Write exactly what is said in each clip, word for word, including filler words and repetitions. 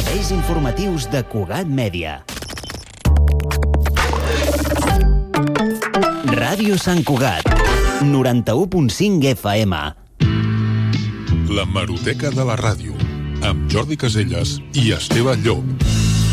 Serveis informatius de Cugat Mèdia. Ràdio Sant Cugat, noranta-u punt cinc F M. La Hemeroteca de la Ràdio, amb Jordi Caselles i Esteve Llop.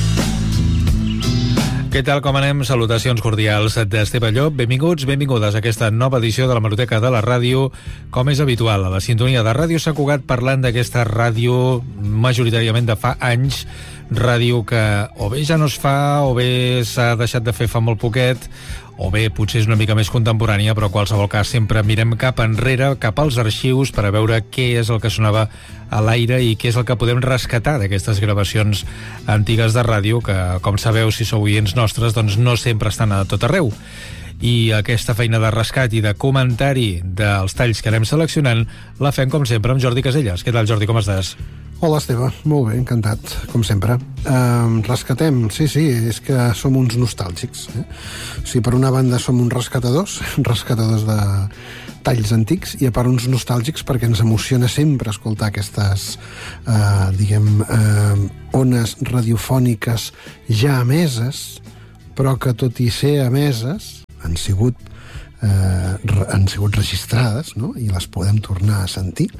Què tal, com anem? Salutacions cordials d'Esteve Llop. Benvinguts, benvingudes a aquesta nova edició de la Hemeroteca de la Ràdio, com és habitual, a la sintonia de Ràdio Sant Cugat, parlant d'aquesta ràdio majoritàriament de fa anys, ràdio que o bé ja no es fa, o bé s'ha deixat de fer fa molt poquet, o bé potser és una mica més contemporània, però en qualsevol cas sempre mirem cap enrere, cap als arxius, per a veure què és el que sonava a l'aire i què és el que podem rescatar d'aquestes gravacions antigues de ràdio, que, com sabeu, si sou oients nostres, doncs no sempre estan a tot arreu. I aquesta feina de rescat i de comentari dels talls que anem seleccionant la fem, com sempre, amb Jordi Caselles. Què tal, Jordi, com estàs? Hola, Esteve. Molt bé, encantat, com sempre. Uh, rescatem, sí, sí, és que som uns nostàlgics. Eh? O sigui, per una banda som uns rescatadors, rescatadors de talls antics, i a part uns nostàlgics perquè ens emociona sempre escoltar aquestes, uh, diguem, uh, ones radiofòniques ja emeses, però que tot i ser emeses han sigut, uh, re, han sigut registrades, no? I les podem tornar a sentir.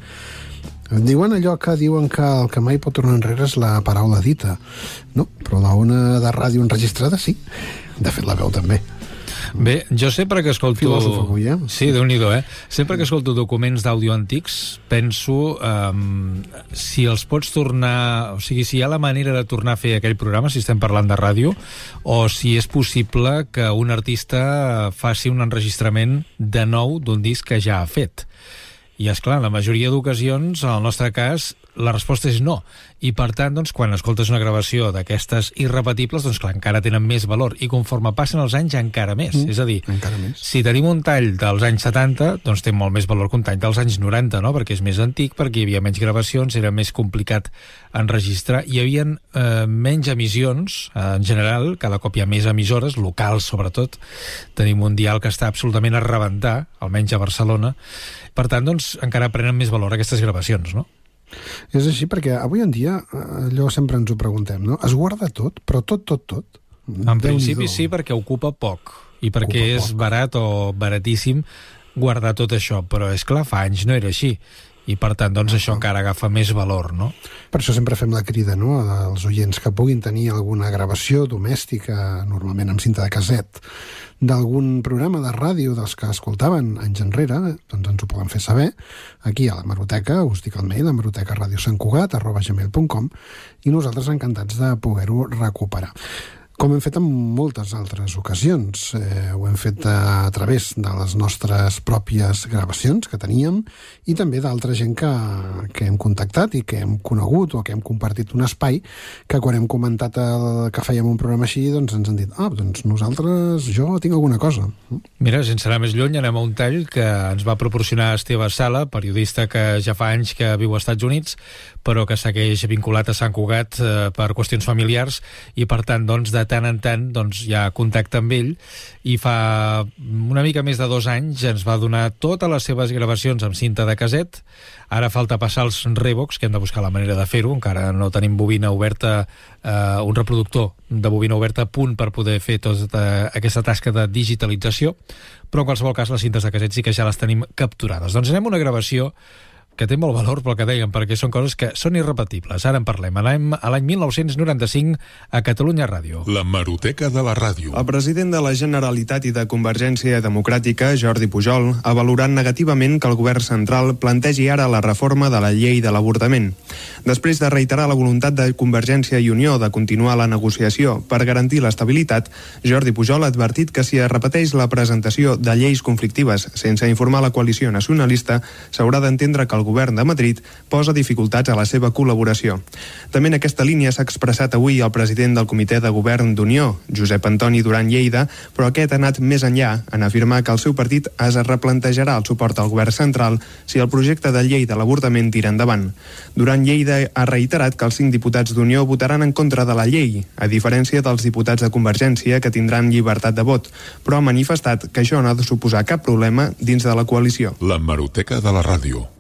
Diuen allò que diuen que el que mai pot tornar enrere és la paraula dita, no? Però la ona de ràdio enregistrada sí. De fet, la veu també. Bé, jo sempre que escolto... Filòsof avui, eh? Sí, Déu-n'hi-do, eh? Sempre que escolto documents d'àudio antics, penso um, si els pots tornar... O sigui, si hi ha la manera de tornar a fer aquell programa, si estem parlant de ràdio, o si és possible que un artista faci un enregistrament de nou d'un disc que ja ha fet. I, esclar, en la majoria d'ocasions, en el nostre cas, la resposta és no. I, per tant, doncs, quan escoltes una gravació d'aquestes irrepetibles, doncs, clar, encara tenen més valor. I conforme passen els anys, encara més. Mm, és a dir, encara més. Si tenim un tall dels anys setanta, doncs té molt més valor que un tall dels anys noranta, no? Perquè és més antic, perquè hi havia menys gravacions, era més complicat enregistrar. Hi havia eh, menys emissions, eh, en general, cada cop hi ha més emissores, locals sobretot. Tenim un dial que està absolutament a rebentar, almenys a Barcelona. Per tant, doncs, encara prenen més valor aquestes gravacions, no? És així, perquè avui en dia allò sempre ens ho preguntem, no? Es guarda tot, però tot, tot, tot. En principi sí, perquè ocupa poc i perquè ocupa és poc. Barat o baratíssim guardar tot això, però és clar, fa anys no era així i per tant, doncs, això encara agafa més valor, no? Per això sempre fem la crida, no?, als oients que puguin tenir alguna gravació domèstica, normalment amb cinta de casset, d'algun programa de ràdio dels que escoltaven anys enrere, doncs ens ho poden fer saber aquí a la Hemeroteca. Us dic el mail, hemeroteca radio sant cugat arroba gmail punt com, i nosaltres encantats de poder-ho recuperar. Com hem fet en moltes altres ocasions. Eh, ho hem fet a, a través de les nostres pròpies gravacions que teníem i també d'altra gent que, que hem contactat i que hem conegut o que hem compartit un espai que quan hem comentat el, que fèiem un programa així, doncs ens han dit, ah, doncs nosaltres, jo tinc alguna cosa. Mira, sense anar més lluny, anem a un tall que ens va proporcionar Esteve Sala, periodista que ja fa anys que viu als Estats Units, però que segueix vinculat a Sant Cugat eh, per qüestions familiars i, per tant, doncs, de tant en tant doncs, hi ha contacte amb ell i fa una mica més de dos anys ens va donar totes les seves gravacions amb cinta de caset. Ara falta passar els Revox, que hem de buscar la manera de fer-ho, encara no tenim bobina oberta, eh, un reproductor de bobina oberta a punt per poder fer tota aquesta tasca de digitalització, però en qualsevol cas les cintes de caset sí que ja les tenim capturades. Doncs anem a una gravació que té molt valor pel que dèiem, perquè són coses que són irrepetibles. Ara en parlem. Anem a l'any mil nou-cents noranta-cinc a Catalunya Ràdio. La Hemeroteca de la Ràdio. El president de la Generalitat i de Convergència Democràtica, Jordi Pujol, ha valorat negativament que el govern central plantegi ara la reforma de la llei de l'avortament. Després de reiterar la voluntat de Convergència i Unió de continuar la negociació per garantir l'estabilitat, Jordi Pujol ha advertit que si es repeteix la presentació de lleis conflictives sense informar la coalició nacionalista, s'haurà d'entendre que el govern de Madrid posa dificultats a la seva col·laboració. També en aquesta línia s'ha expressat avui el president del Comitè de Govern d'Unió, Josep Antoni Duran Lleida, però aquest ha anat més enllà en afirmar que el seu partit es replantejarà el suport al govern central si el projecte de llei de l'avortament tira endavant. Duran Lleida ha reiterat que els cinc diputats d'Unió votaran en contra de la llei, a diferència dels diputats de Convergència que tindran llibertat de vot, però ha manifestat que això no ha de suposar cap problema dins de la coalició. La Hemeroteca de la Ràdio.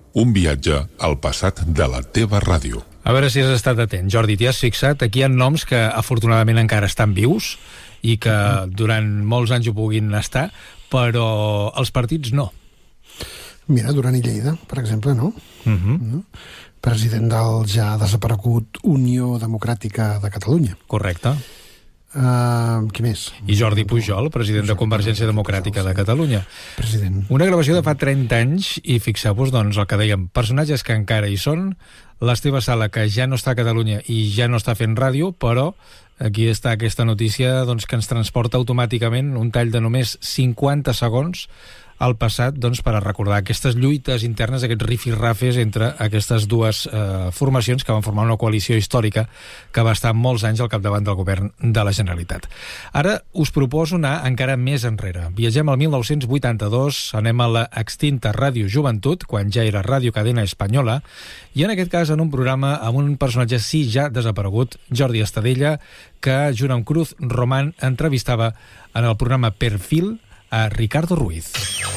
un viatge al passat de la teva ràdio. A veure si has estat atent. Jordi, t'hi has fixat? Aquí hi ha noms que afortunadament encara estan vius i que durant molts anys ho puguin estar, però els partits no. Mira, Duran i Lleida, per exemple, no? Uh-huh. no? President del ja desaparegut Unió Democràtica de Catalunya. Correcte. Uh, qui més? I Jordi Pujol, president de Convergència Democràtica de Catalunya. President. Una gravació de fa trenta anys i fixeu-vos, doncs, el que dèiem, personatges que encara hi són, l'Esteve Sala, que ja no està a Catalunya i ja no està fent ràdio, però aquí està aquesta notícia doncs, que ens transporta automàticament un tall de només cinquanta segons al passat, doncs, per a recordar aquestes lluites internes, aquests rifirrafes entre aquestes dues eh, formacions que van formar una coalició històrica que va estar molts anys al capdavant del govern de la Generalitat. Ara us proposo anar encara més enrere. Viatgem al mil nou-cents vuitanta-dos, anem a la extinta Ràdio Joventut, quan ja era Ràdio Cadena Espanyola, i en aquest cas en un programa amb un personatge sí ja desaparegut, Jordi Estadella, que junt amb Cruz Román entrevistava en el programa Perfil a Ricardo Ruiz.